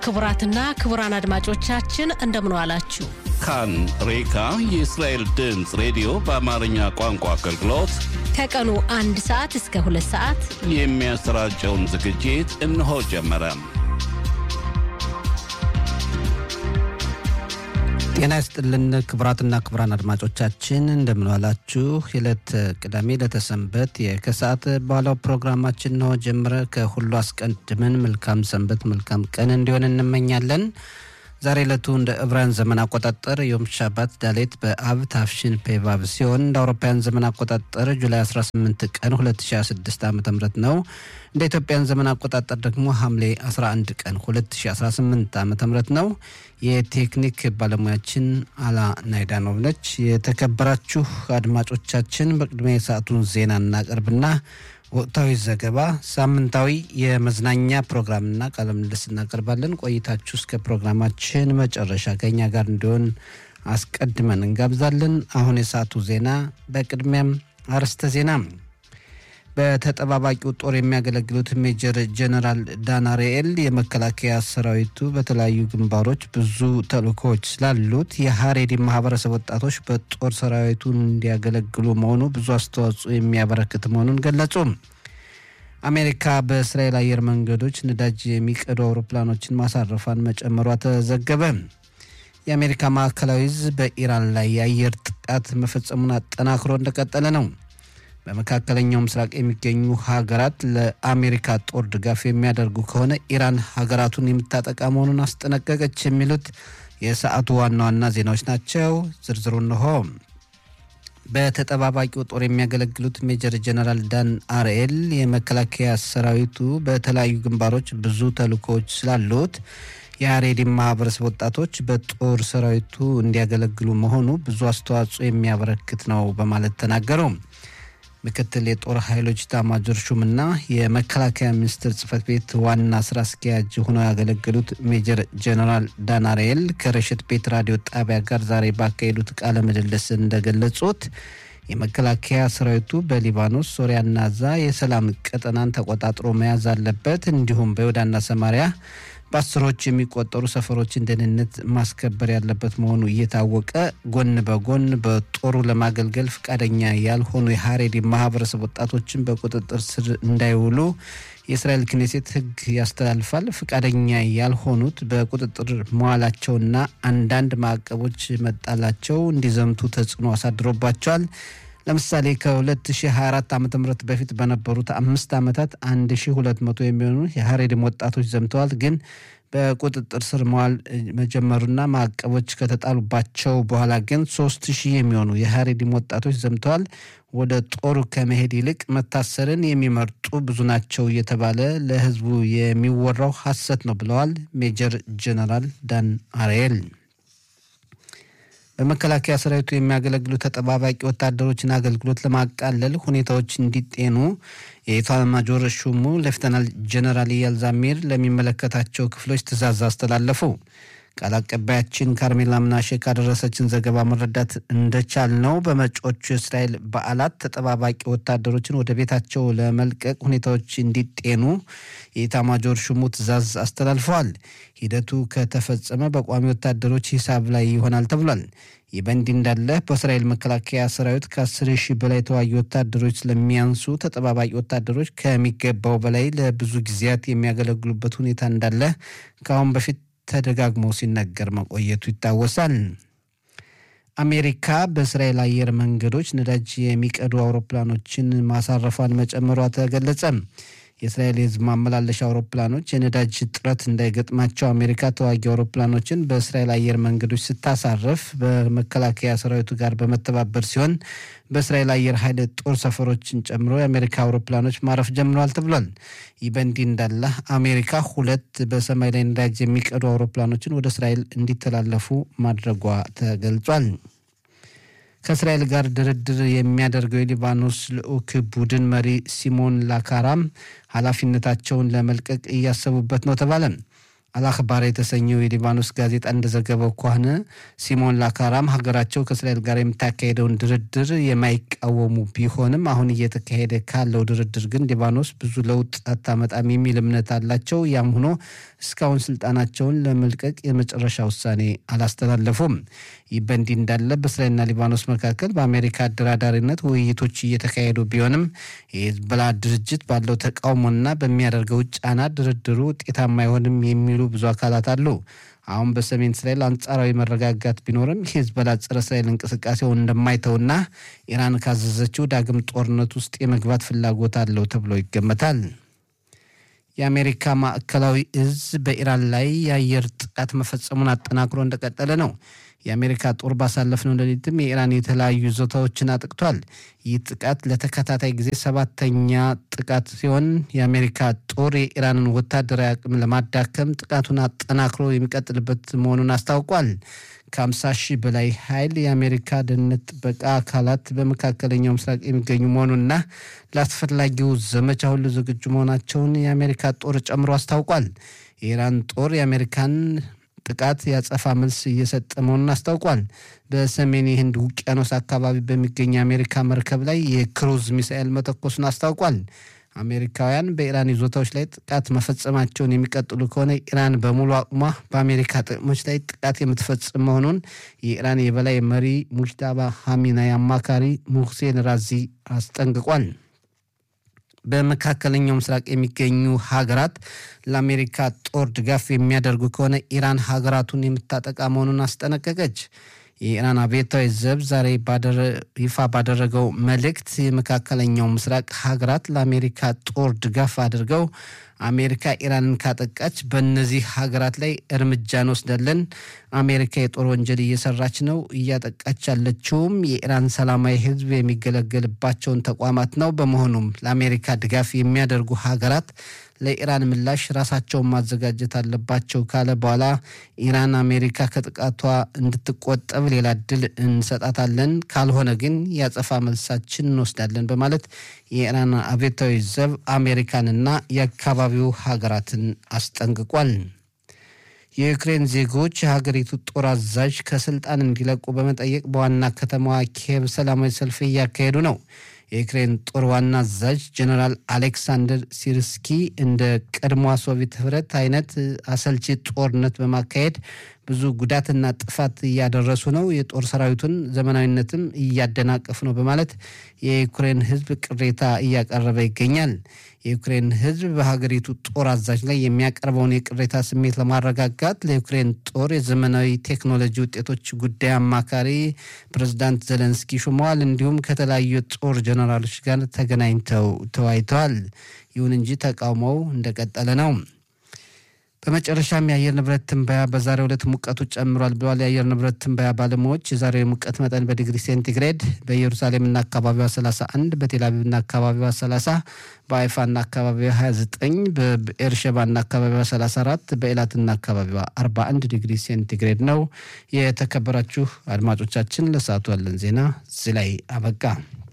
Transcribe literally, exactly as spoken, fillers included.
ክቡራትና ክቡራን አድማጮቻችን እንደምን ዋላችሁ። ካን ሬካ የእስራኤል ድምጽ ሬዲዮ በአማርኛ ቋንቋ አገልግሎት ከቀኑ አንድ ሰዓት እስከ ሁለት ሰዓት የሚያሰራጨውን ዝግጅት እነሆ ጀመረ። ጤና ይስጥልን ክቡራትና ክቡራን አድማጮቻችን እንደምን ዋላችሁ። የዕለት ቅዳሜ ለተሰንበት የከሰዓት ባለው ፕሮግራማችን ነው ጀምረ ከሁሉ አስቀድመን መልካም ሰንበት መልካም ቀን እንዲሆን እንመኛለን። ዛሬ ዕለቱ እንደ ዕብራውያን ዘመን አቆጣጠር ዮም ሻባት ዳሌት በአብ ታፍሽን ፔቫቭ ሲሆን እንደ አውሮፓውያን ዘመን አቆጣጠር ጁላይ አስራ ስምንት ቀን ሁለት ሺህ ሃያ ስድስት ዓ.ም ነው። እንደ ኢትዮጵያን ዘመን አቆጣጠር ደግሞ ሐምሌ አስራ አንድ ቀን ሁለት ሺህ አስራ ስምንት ዓ.ም ነው። የቴክኒክ ባለሙያችን አላ ናይዳኖቭ ነች። የተከበራችሁ አድማጮቻችን በቅድሚያ የሰዓቱን ዜና እናቀርብና ወቅታዊ ዘገባ፣ ሳምንታዊ የመዝናኛ ፕሮግራምና ቃለ ምልልስ እናቀርባለን። ቆይታችሁ እስከ ፕሮግራማችን መጨረሻ ከኛ ጋር እንዲሆን አስቀድመን እንጋብዛለን። አሁን የሰዓቱ ዜና። በቅድሚያም አርዕስተ ዜና። በተጠባባቂው ጦር የሚያገለግሉት ሜጀር ጀነራል ዳን አሪኤል የመከላከያ ሰራዊቱ በተለያዩ ግንባሮች ብዙ ተልእኮዎች ስላሉት የሀሬዲ ማህበረሰብ ወጣቶች በጦር ሰራዊቱ እንዲያገለግሉ መሆኑ ብዙ አስተዋጽኦ የሚያበረክት መሆኑን ገለጹ። አሜሪካ በእስራኤል አየር መንገዶች ነዳጅ የሚቀዱ አውሮፕላኖችን ማሳረፏን መጨመሯ ተዘገበ። የአሜሪካ ማዕከላዊ ዕዝ በኢራን ላይ የአየር ጥቃት መፈጸሙን አጠናክሮ እንደቀጠለ ነው። በመካከለኛው ምስራቅ የሚገኙ ሀገራት ለአሜሪካ ጦር ድጋፍ የሚያደርጉ ከሆነ ኢራን ሀገራቱን የምታጠቃ መሆኑን አስጠነቀቀች። የሚሉት የሰዓቱ ዋና ዋና ዜናዎች ናቸው። ዝርዝሩ እንሆ። በተጠባባቂው ጦር የሚያገለግሉት ሜጀር ጀነራል ዳን አሪኤል የመከላከያ ሰራዊቱ በተለያዩ ግንባሮች ብዙ ተልእኮዎች ስላሉት የሀሬዲ ማህበረሰብ ወጣቶች በጦር ሰራዊቱ እንዲያገለግሉ መሆኑ ብዙ አስተዋጽኦ የሚያበረክት ነው በማለት ተናገሩ። ምክትል የጦር ኃይሎች ኤታማዦር ሹምና የመከላከያ ሚኒስቴር ጽህፈት ቤት ዋና ስራ አስኪያጅ ሆነው ያገለገሉት ሜጀር ጀነራል ዳን አሪኤል ከረሽት ቤት ራዲዮ ጣቢያ ጋር ዛሬ ባካሄዱት ቃለ ምልልስ እንደገለጹት የመከላከያ ሰራዊቱ በሊባኖስ፣ ሶሪያና ጋዛ የሰላም ቀጠናን ተቆጣጥሮ መያዝ አለበት። እንዲሁም በይሁዳና ሰማሪያ በአስሮች የሚቆጠሩ ሰፈሮችን ደህንነት ማስከበር ያለበት መሆኑ እየታወቀ ጎን በጎን በጦሩ ለማገልገል ፈቃደኛ ያልሆኑ የሀሬዲ ማህበረሰብ ወጣቶችን በቁጥጥር ስር እንዳይውሉ የእስራኤል ክኔሴት ህግ ያስተላልፋል። ፈቃደኛ ያልሆኑት በቁጥጥር መዋላቸውና አንዳንድ ማዕቀቦች መጣላቸው እንዲዘምቱ ተጽዕኖ አሳድሮባቸዋል። ለምሳሌ ከ2024 ዓ.ም በፊት በነበሩት አምስት ዓመታት አንድ ሺህ ሁለት መቶ የሚሆኑ የሀሬዲ ወጣቶች ዘምተዋል። ግን በቁጥጥር ስር መዋል መጀመሩና ማዕቀቦች ከተጣሉባቸው በኋላ ግን ሶስት ሺህ የሚሆኑ የሀሬዲ ወጣቶች ዘምተዋል። ወደ ጦሩ ከመሄድ ይልቅ መታሰርን የሚመርጡ ብዙ ናቸው እየተባለ ለህዝቡ የሚወራው ሐሰት ነው ብለዋል ሜጀር ጀነራል ዳን አሪኤል። በመከላከያ ሰራዊቱ የሚያገለግሉ ተጠባባቂ ወታደሮችን አገልግሎት ለማቃለል ሁኔታዎች እንዲጤኑ የኤታማዦር ሹሙ ሌፍተናል ጀነራል ኢያል ዛሚር ለሚመለከታቸው ክፍሎች ትዕዛዝ አስተላለፉ። ቃል አቀባያችን ካርሜላ ምናሼ ካደረሰችን ዘገባ መረዳት እንደቻልነው በመጪዎቹ የእስራኤል በዓላት ተጠባባቂ ወታደሮችን ወደ ቤታቸው ለመልቀቅ ሁኔታዎች እንዲጤኑ የኤታማዦር ሹሙ ትዕዛዝ አስተላልፈዋል። ሂደቱ ከተፈጸመ በቋሚ ወታደሮች ሂሳብ ላይ ይሆናል ተብሏል። ይህ በእንዲህ እንዳለ በእስራኤል መከላከያ ሰራዊት ከአስር ሺህ በላይ ተዋጊ ወታደሮች ስለሚያንሱ ተጠባባቂ ወታደሮች ከሚገባው በላይ ለብዙ ጊዜያት የሚያገለግሉበት ሁኔታ እንዳለ ከአሁን በፊት ተደጋግሞ ሲነገር መቆየቱ ይታወሳል። አሜሪካ በእስራኤል አየር መንገዶች ነዳጅ የሚቀዱ አውሮፕላኖችን ማሳረፏን መጨመሯ ተገለጸ። የእስራኤል የህዝብ ማመላለሻ አውሮፕላኖች የነዳጅ እጥረት እንዳይገጥማቸው አሜሪካ ተዋጊ አውሮፕላኖችን በእስራኤል አየር መንገዶች ስታሳርፍ በመከላከያ ሰራዊቱ ጋር በመተባበር ሲሆን በእስራኤል አየር ኃይል ጦር ሰፈሮችን ጨምሮ የአሜሪካ አውሮፕላኖች ማረፍ ጀምረዋል ተብሏል። ይህ በእንዲህ እንዳለ አሜሪካ ሁለት በሰማይ ላይ ነዳጅ የሚቀዱ አውሮፕላኖችን ወደ እስራኤል እንዲተላለፉ ማድረጓ ተገልጿል። ከእስራኤል ጋር ድርድር የሚያደርገው የሊባኖስ ልዑክ ቡድን መሪ ሲሞን ላካራም ኃላፊነታቸውን ለመልቀቅ እያሰቡበት ነው ተባለ። አልአኽባር የተሰኘው የሊባኖስ ጋዜጣ እንደዘገበው ከሆነ ሲሞን ላካራም ሀገራቸው ከእስራኤል ጋር የምታካሄደውን ድርድር የማይቃወሙ ቢሆንም አሁን እየተካሄደ ካለው ድርድር ግን ሊባኖስ ብዙ ለውጥ አታመጣም የሚል እምነት አላቸው። ያም ሆኖ እስካሁን ስልጣናቸውን ለመልቀቅ የመጨረሻ ውሳኔ አላስተላለፉም። ይህ በእንዲህ እንዳለ በእስራኤልና ሊባኖስ መካከል በአሜሪካ አደራዳሪነት ውይይቶች እየተካሄዱ ቢሆንም የሂዝቦላ ድርጅት ባለው ተቃውሞና በሚያደርገው ጫና ድርድሩ ውጤታማ አይሆንም የሚሉ ብዙ አካላት አሉ። አሁን በሰሜን እስራኤል አንጻራዊ መረጋጋት ቢኖርም ሂዝቦላ ጸረ እስራኤል እንቅስቃሴውን እንደማይተውና ኢራን ካዘዘችው ዳግም ጦርነት ውስጥ የመግባት ፍላጎት አለው ተብሎ ይገመታል። የአሜሪካ ማዕከላዊ እዝ በኢራን ላይ የአየር ጥቃት መፈጸሙን አጠናክሮ እንደቀጠለ ነው። የአሜሪካ ጦር ባሳለፍነው ሌሊትም የኢራን የተለያዩ ይዞታዎችን አጥቅቷል። ይህ ጥቃት ለተከታታይ ጊዜ ሰባተኛ ጥቃት ሲሆን የአሜሪካ ጦር የኢራንን ወታደራዊ አቅም ለማዳከም ጥቃቱን አጠናክሮ የሚቀጥልበት መሆኑን አስታውቋል። ከአምሳ ሺህ በላይ ኃይል የአሜሪካ ደህንነት ጥበቃ አካላት በመካከለኛው ምስራቅ የሚገኙ መሆኑንና ለአስፈላጊው ዘመቻ ሁሉ ዝግጁ መሆናቸውን የአሜሪካ ጦር ጨምሮ አስታውቋል። የኢራን ጦር የአሜሪካን ጥቃት ያጸፋ መልስ እየሰጠ መሆኑን አስታውቋል። በሰሜን የህንድ ውቅያኖስ አካባቢ በሚገኝ የአሜሪካ መርከብ ላይ የክሩዝ ሚሳኤል መተኮሱን አስታውቋል። አሜሪካውያን በኢራን ይዞታዎች ላይ ጥቃት መፈጸማቸውን የሚቀጥሉ ከሆነ ኢራን በሙሉ አቅሟ በአሜሪካ ጥቅሞች ላይ ጥቃት የምትፈጽም መሆኑን የኢራን የበላይ መሪ ሙጅታባ ኻሜኔይ አማካሪ ሙህሴን ራዚ አስጠንቅቋል። በመካከለኛው ምስራቅ የሚገኙ ሀገራት ለአሜሪካ ጦር ድጋፍ የሚያደርጉ ከሆነ ኢራን ሀገራቱን የምታጠቃ መሆኑን አስጠነቀቀች። የኢራን አብዮታዊ ዘብ ዛሬ ይፋ ባደረገው መልእክት የመካከለኛው ምስራቅ ሀገራት ለአሜሪካ ጦር ድጋፍ አድርገው አሜሪካ ኢራንን ካጠቃች በእነዚህ ሀገራት ላይ እርምጃ እንወስዳለን። አሜሪካ የጦር ወንጀል እየሰራች ነው። እያጠቃች ያለችውም የኢራን ሰላማዊ ሕዝብ የሚገለገልባቸውን ተቋማት ነው። በመሆኑም ለአሜሪካ ድጋፍ የሚያደርጉ ሀገራት ለኢራን ምላሽ ራሳቸውን ማዘጋጀት አለባቸው ካለ በኋላ ኢራን አሜሪካ ከጥቃቷ እንድትቆጠብ ሌላ እድል እንሰጣታለን፣ ካልሆነ ግን ያጸፋ መልሳችን እንወስዳለን በማለት የኢራን አብዮታዊ ዘብ አሜሪካንና የአካባቢው ሀገራትን አስጠንቅቋል። የዩክሬን ዜጎች የሀገሪቱ ጦር አዛዥ ከስልጣን እንዲለቁ በመጠየቅ በዋና ከተማዋ ኪየቭ ሰላማዊ ሰልፍ እያካሄዱ ነው። የዩክሬን ጦር ዋና አዛዥ ጀነራል አሌክሳንደር ሲርስኪ እንደ ቀድሞዋ ሶቪየት ህብረት አይነት አሰልቺ ጦርነት በማካሄድ ብዙ ጉዳትና ጥፋት እያደረሱ ነው፣ የጦር ሰራዊቱን ዘመናዊነትም እያደናቀፉ ነው በማለት የዩክሬን ህዝብ ቅሬታ እያቀረበ ይገኛል። የዩክሬን ህዝብ በሀገሪቱ ጦር አዛዥ ላይ የሚያቀርበውን የቅሬታ ስሜት ለማረጋጋት ለዩክሬን ጦር የዘመናዊ ቴክኖሎጂ ውጤቶች ጉዳይ አማካሪ ፕሬዝዳንት ዘለንስኪ ሾመዋል። እንዲሁም ከተለያዩ ጦር ጀነራሎች ጋር ተገናኝተው ተወያይተዋል። ይሁን እንጂ ተቃውሞው እንደቀጠለ ነው። በመጨረሻም የአየር ንብረት ትንበያ በዛሬው ዕለት ሙቀቱ ጨምሯል ብለዋል የአየር ንብረት ትንበያ ባለሙያዎች። የዛሬው ሙቀት መጠን በዲግሪ ሴንቲግሬድ በኢየሩሳሌምና አካባቢዋ ሰላሳ አንድ፣ በቴልአቪቭና አካባቢዋ ሰላሳ፣ በአይፋና አካባቢዋ ሀያ ዘጠኝ፣ በኤርሸባና አካባቢዋ ሰላሳ አራት፣ በኤላትና አካባቢዋ አርባ አንድ ዲግሪ ሴንቲግሬድ ነው። የተከበራችሁ አድማጮቻችን ለሰዓቱ ያለን ዜና እዚህ ላይ አበቃ።